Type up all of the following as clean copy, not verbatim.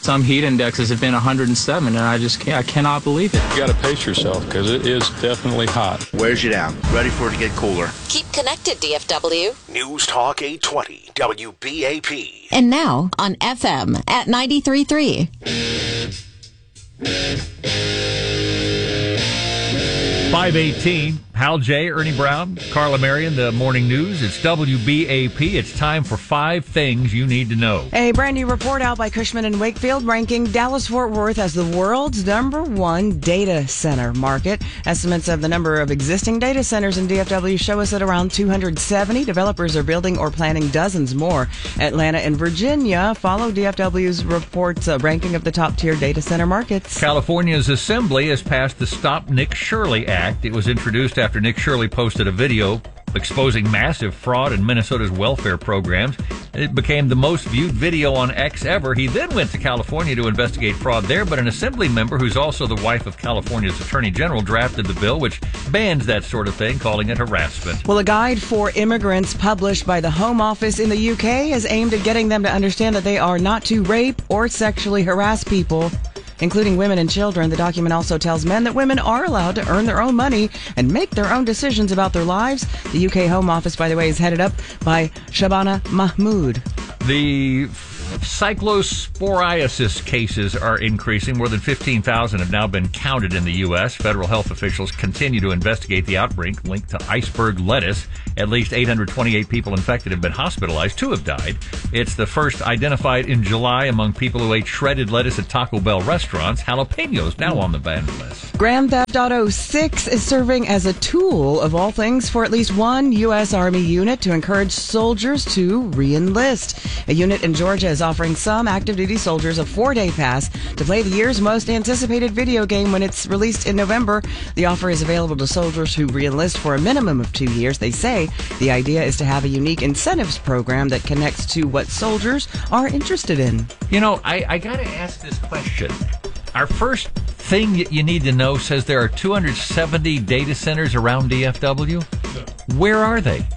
Some heat indexes have been 107, and I cannot believe it. You got to pace yourself because it is definitely hot. Wears you down. Ready for it to get cooler. Keep connected, DFW. News Talk 820 WBAP. And now on FM at 93.3. 5:18. Hal J., Ernie Brown, Carla Marion, the morning news. It's WBAP. It's time for 5 things you need to know. A brand new report out by Cushman & Wakefield ranking Dallas-Fort Worth as the world's #1 data center market. Estimates of the number of existing data centers in DFW show us at around 270. Developers are building or planning dozens more. Atlanta and Virginia follow DFW's report's ranking of the top-tier data center markets. California's Assembly has passed the Stop Nick Shirley Act. It was introduced after Nick Shirley posted a video exposing massive fraud in Minnesota's welfare programs. It became the most viewed video on X ever. He then went to California to investigate fraud there, but an Assembly member who's also the wife of California's Attorney General drafted the bill, which bans that sort of thing, calling it harassment. Well, a guide for immigrants published by the Home Office in the UK is aimed at getting them to understand that they are not to rape or sexually harass people, including women and children. The document also tells men that women are allowed to earn their own money and make their own decisions about their lives. The UK Home Office, by the way, is headed up by Shabana Mahmood. The cyclosporiasis cases are increasing. More than 15,000 have now been counted in the U.S. Federal health officials continue to investigate the outbreak linked to iceberg lettuce. At least 828 people infected have been hospitalized. 2 have died. It's the first identified in July among people who ate shredded lettuce at Taco Bell restaurants. Jalapenos now on the banned list. Grand Theft Auto 6 is serving as a tool, of all things, for at least one U.S. Army unit to encourage soldiers to re-enlist. A unit in Georgia is offering some active duty soldiers a 4-day pass to play the year's most anticipated video game when it's released in November. The offer is available to soldiers who re-enlist for a minimum of 2 years. They say the idea is to have a unique incentives program that connects to what soldiers are interested in. You know, I got to ask this question. Our first thing you need to know says there are 270 data centers around DFW. Where are they?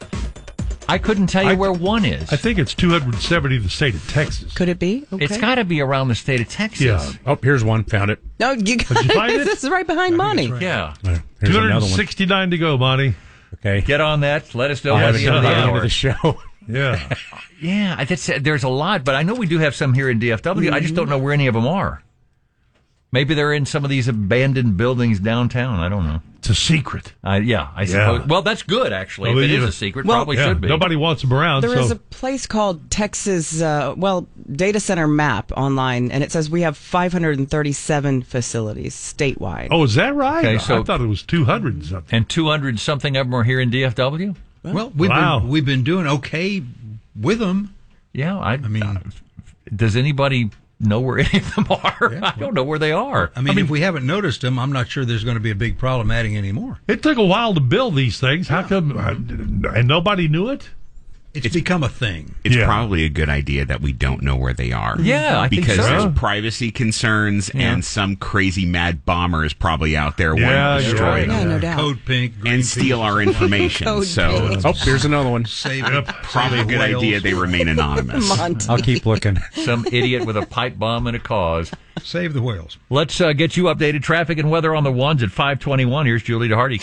I couldn't tell you where one is. I think it's 270 in the state of Texas. Could it be? Okay. It's got to be around the state of Texas. Yeah. Oh, here's one. Found it. No, you guys, this is right behind Monty. Right. Yeah. Here's 269 to go, Monty. Okay. Get on that. Let us know I'll by have the it end of done the by the end hour. of the show. Yeah. Yeah, there's a lot, but I know we do have some here in DFW. Mm-hmm. I just don't know where any of them are. Maybe they're in some of these abandoned buildings downtown. I don't know. It's a secret. I suppose. Well, that's good, actually. If it is a secret, probably should be. Nobody wants them around. There is a place called Texas, Data Center Map online, and it says we have 537 facilities statewide. Oh, is that right? Okay, so, I thought it was 200 something. And 200 something of them are here in DFW? Well, we've been doing okay with them. Yeah, I mean, does anybody know where any of them are? Yeah, I don't know where they are. I mean, if we haven't noticed them, I'm not sure there's going to be a big problem adding any more. It took a while to build these things. How come? And nobody knew it? It's become a thing. It's probably a good idea that we don't know where they are. Yeah, I think so. Because there's privacy concerns, and some crazy mad bomber is probably out there wanting to destroy them. Yeah, no doubt. Code pink. And steal our information. So, here's another one. Probably a good idea they remain anonymous. I'll keep looking. Some idiot with a pipe bomb and a cause. Save the whales. Let's get you updated traffic and weather on the ones at 5:21. Here's Julie DeHardy.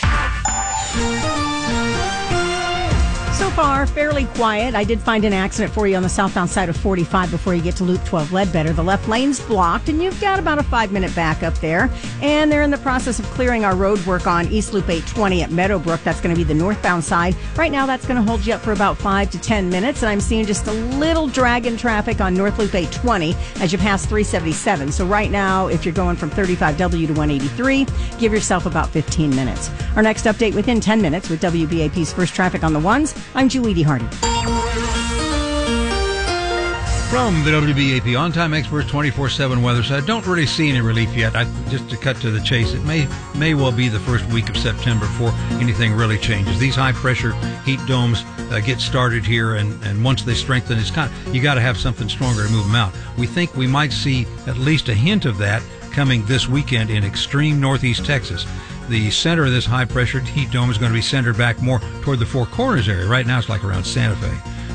So far, fairly quiet. I did find an accident for you on the southbound side of 45 before you get to Loop 12 Ledbetter. The left lane's blocked, and you've got about a 5-minute backup there. And they're in the process of clearing our road work on East Loop 820 at Meadowbrook. That's going to be the northbound side. Right now, that's going to hold you up for about 5 to 10 minutes, and I'm seeing just a little drag in traffic on North Loop 820 as you pass 377. So right now, if you're going from 35W to 183, give yourself about 15 minutes. Our next update within 10 minutes with WBAP's First Traffic on the Ones. I'm Julie DeHardy. From the WBAP On-Time Experts 24/7 weather side, don't really see any relief yet. Just to cut to the chase, it may well be the first week of September before anything really changes. These high-pressure heat domes get started here, and once they strengthen, you got to have something stronger to move them out. We think we might see at least a hint of that coming this weekend in extreme northeast Texas. The center of this high-pressure heat dome is going to be centered back more toward the Four Corners area. Right now it's like around Santa Fe.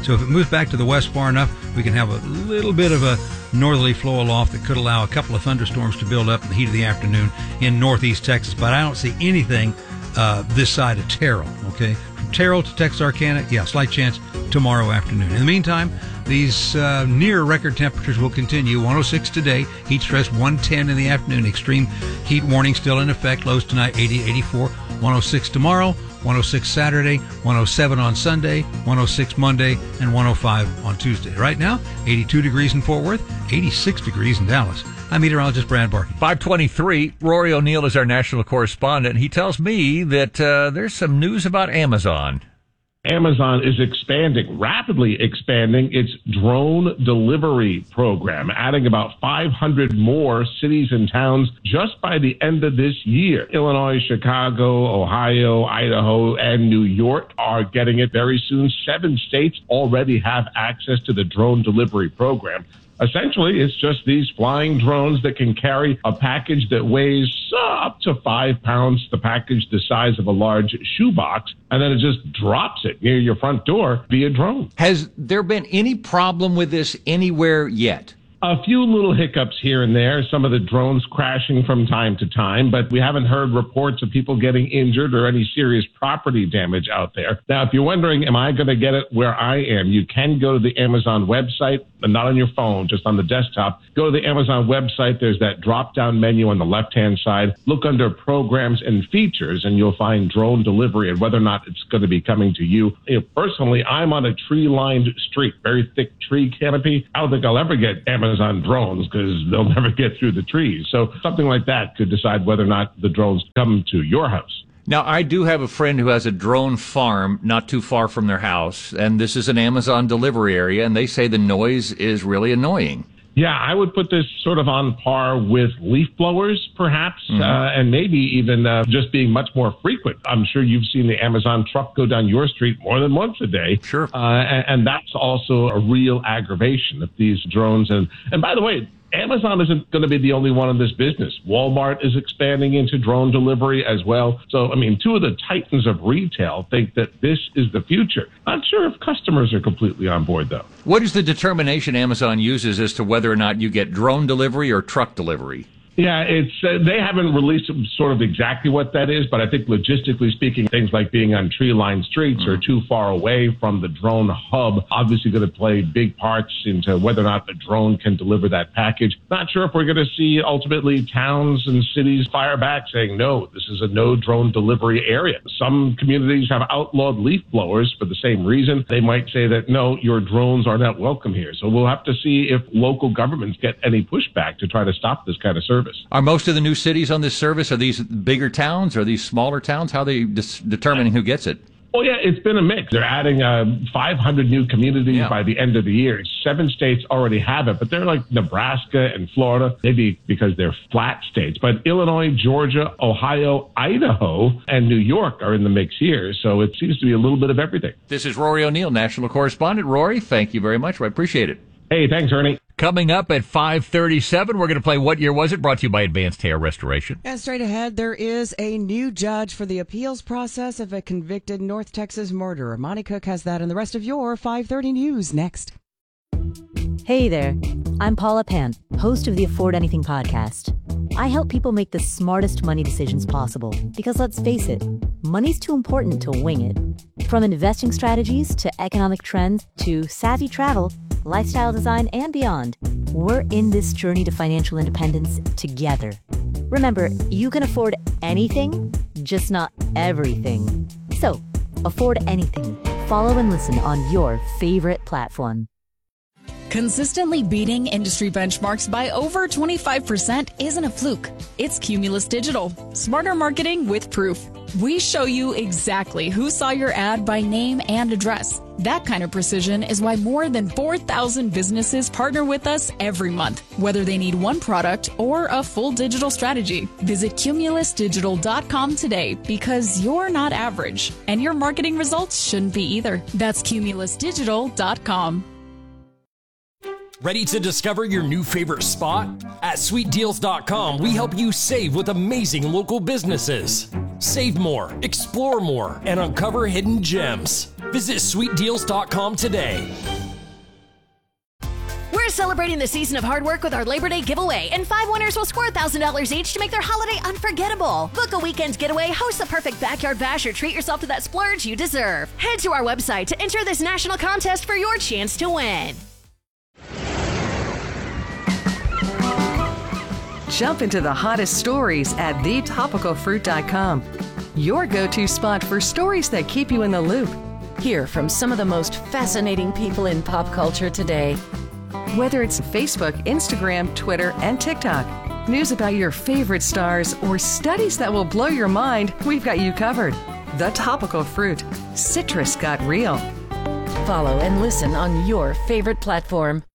So if it moves back to the west far enough, we can have a little bit of a northerly flow aloft that could allow a couple of thunderstorms to build up in the heat of the afternoon in northeast Texas. But I don't see anything this side of Terrell, okay? From Terrell to Texarkana, yeah, slight chance tomorrow afternoon. In the meantime, these near record temperatures will continue. 106 today, heat stress 110 in the afternoon. Extreme heat warning still in effect. Lows tonight 80, 84. 106 tomorrow, 106 Saturday, 107 on Sunday, 106 Monday, and 105 on Tuesday. Right now, 82 degrees in Fort Worth, 86 degrees in Dallas. I'm meteorologist Brad Barkey. 523, Rory O'Neill is our national correspondent. He tells me that there's some news about Amazon. Amazon is rapidly expanding its drone delivery program, adding about 500 more cities and towns just by the end of this year. Illinois, Chicago, Ohio, Idaho, and New York are getting it very soon. 7 states already have access to the drone delivery program. Essentially, it's just these flying drones that can carry a package that weighs up to 5 pounds, the package the size of a large shoebox, and then it just drops it near your front door via drone. Has there been any problem with this anywhere yet? A few little hiccups here and there, some of the drones crashing from time to time, but we haven't heard reports of people getting injured or any serious property damage out there. Now, if you're wondering, am I going to get it where I am, you can go to the Amazon website, but not on your phone, just on the desktop. Go to the Amazon website. There's that drop-down menu on the left-hand side. Look under programs and features, and you'll find drone delivery and whether or not it's going to be coming to you. Personally, I'm on a tree-lined street, very thick tree canopy. I don't think I'll ever get Amazon drones because they'll never get through the trees. So something like that could decide whether or not the drones come to your house. Now, I do have a friend who has a drone farm not too far from their house, and this is an Amazon delivery area, and they say the noise is really annoying. Yeah, I would put this sort of on par with leaf blowers, perhaps, and maybe even just being much more frequent. I'm sure you've seen the Amazon truck go down your street more than once a day. Sure. And that's also a real aggravation of these drones. And by the way, Amazon isn't going to be the only one in this business. Walmart is expanding into drone delivery as well. So, I mean, 2 of the titans of retail think that this is the future. Not sure if customers are completely on board, though. What is the determination Amazon uses as to whether or not you get drone delivery or truck delivery? Yeah, it's they haven't released sort of exactly what that is, but I think logistically speaking, things like being on tree-lined streets or too far away from the drone hub obviously going to play big parts into whether or not the drone can deliver that package. Not sure if we're going to see ultimately towns and cities fire back saying, no, this is a no drone delivery area. Some communities have outlawed leaf blowers for the same reason. They might say that, no, your drones are not welcome here. So we'll have to see if local governments get any pushback to try to stop this kind of service. Are most of the new cities on this service, are these bigger towns? Are these smaller towns? How are they determining who gets it? Oh, yeah, it's been a mix. They're adding 500 new communities by the end of the year. 7 states already have it, but they're like Nebraska and Florida, maybe because they're flat states. But Illinois, Georgia, Ohio, Idaho, and New York are in the mix here. So it seems to be a little bit of everything. This is Rory O'Neill, national correspondent. Rory, thank you very much. I appreciate it. Hey, thanks, Ernie. Coming up at 5:37, we're going to play What Year Was It? Brought to you by Advanced Hair Restoration. And straight ahead, there is a new judge for the appeals process of a convicted North Texas murderer. Monty Cook has that and the rest of your 5:30 news next. Hey there, I'm Paula Pant, host of the Afford Anything podcast. I help people make the smartest money decisions possible because, let's face it, money's too important to wing it. From investing strategies to economic trends to savvy travel, lifestyle design, and beyond, we're in this journey to financial independence together. Remember, you can afford anything, just not everything. So, afford anything. Follow and listen on your favorite platform. Consistently beating industry benchmarks by over 25% isn't a fluke. It's Cumulus Digital. Smarter marketing with proof. We show you exactly who saw your ad by name and address. That kind of precision is why more than 4,000 businesses partner with us every month, whether they need one product or a full digital strategy. Visit cumulusdigital.com today because you're not average, and your marketing results shouldn't be either. That's cumulusdigital.com. Ready to discover your new favorite spot? At sweetdeals.com, we help you save with amazing local businesses. Save more, explore more, and uncover hidden gems. Visit sweetdeals.com today. We're celebrating the season of hard work with our Labor Day giveaway, and 5 winners will score $1,000 each to make their holiday unforgettable. Book a weekend getaway, host the perfect backyard bash, or treat yourself to that splurge you deserve. Head to our website to enter this national contest for your chance to win. Jump into the hottest stories at thetopicalfruit.com. Your go-to spot for stories that keep you in the loop. Hear from some of the most fascinating people in pop culture today. Whether it's Facebook, Instagram, Twitter, and TikTok, news about your favorite stars, or studies that will blow your mind, we've got you covered. The Topical Fruit. Citrus got real. Follow and listen on your favorite platform.